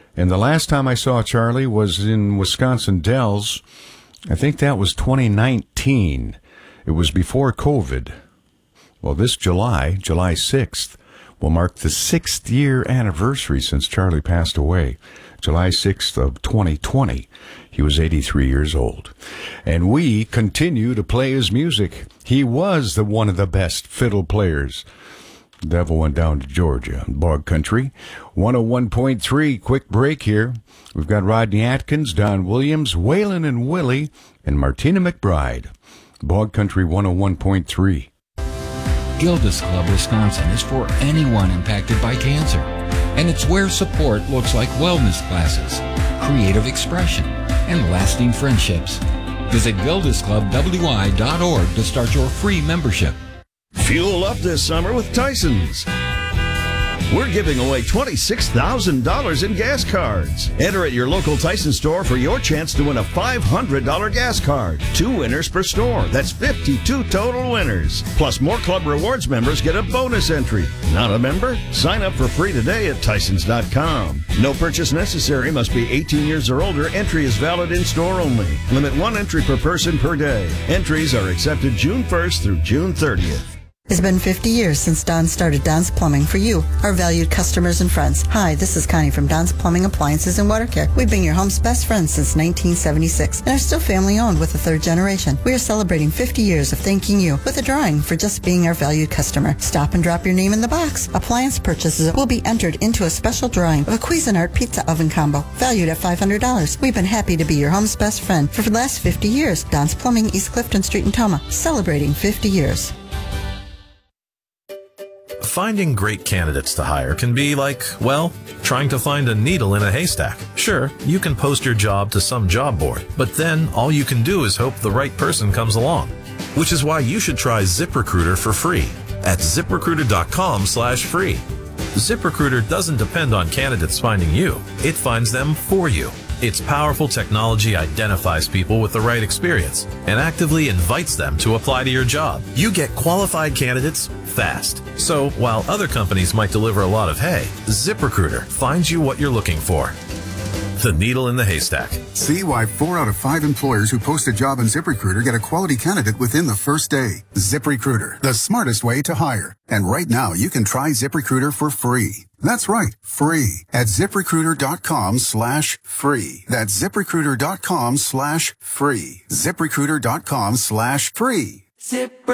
And the last time I saw Charlie was in Wisconsin Dells. I think that was 2019. It was before COVID. Well, this July 6th, will mark the 6th year anniversary since Charlie passed away. July 6th of 2020. He was 83 years old. And we continue to play his music. He was one of the best fiddle players. The devil went down to Georgia, Bog Country. 101.3, quick break here. We've got Rodney Atkins, Don Williams, Waylon and Willie, and Martina McBride. Bog Country 101.3. Gilda's Club Wisconsin is for anyone impacted by cancer. And it's where support looks like wellness classes, creative expression, and lasting friendships. Visit gildasclubwi.org to start your free membership. Fuel up this summer with Tyson's. We're giving away $26,000 in gas cards. Enter at your local Tyson store for your chance to win a $500 gas card. 2 winners per store. That's 52 total winners. Plus, more Club Rewards members get a bonus entry. Not a member? Sign up for free today at Tysons.com. No purchase necessary. Must be 18 years or older. Entry is valid in store only. Limit 1 entry per person per day. Entries are accepted June 1st through June 30th. It's been 50 years since Don started Don's Plumbing for you, our valued customers and friends. Hi, this is Connie from Don's Plumbing Appliances and Water Care. We've been your home's best friends since 1976 and are still family-owned with the 3rd generation. We are celebrating 50 years of thanking you with a drawing for just being our valued customer. Stop and drop your name in the box. Appliance purchases will be entered into a special drawing of a Cuisinart pizza oven combo valued at $500. We've been happy to be your home's best friend for the last 50 years. Don's Plumbing, East Clifton Street in Toma, celebrating 50 years. Finding great candidates to hire can be like, well, trying to find a needle in a haystack. Sure, you can post your job to some job board, but then all you can do is hope the right person comes along. Which is why you should try ZipRecruiter for free at ZipRecruiter.com/free. ZipRecruiter doesn't depend on candidates finding you. It finds them for you. Its powerful technology identifies people with the right experience and actively invites them to apply to your job. You get qualified candidates fast. So while other companies might deliver a lot of hay, ZipRecruiter finds you what you're looking for. The needle in the haystack. See why 4 out of 5 employers who post a job on ZipRecruiter get a quality candidate within the first day. ZipRecruiter, the smartest way to hire. And right now, you can try ZipRecruiter for free. That's right, free at ZipRecruiter.com/free. That's ZipRecruiter.com/free. ZipRecruiter.com/free.